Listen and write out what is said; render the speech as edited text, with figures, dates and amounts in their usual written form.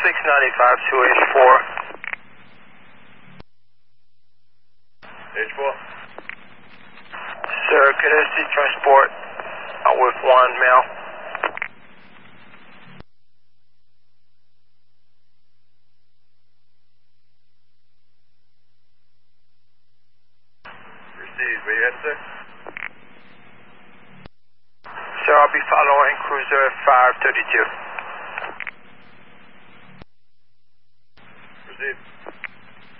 695 to H4. H4. Sir, courtesy transport with one male. Received. Where you headed, sir? Sir, I'll be following cruiser 532. Received.